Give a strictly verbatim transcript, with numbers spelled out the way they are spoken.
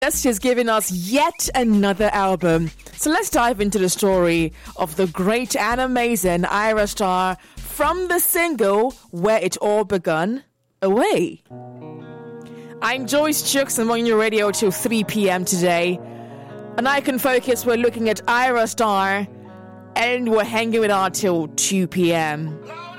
Yes, she's giving us yet another album. So let's dive into the story of the great and amazing Ayra Starr from the single Where It All Begun, Away. I'm Joyce Chooks. I'm on your radio till three p.m. today. And I Can Focus, we're looking at Ayra Starr and we're hanging with her till two p.m.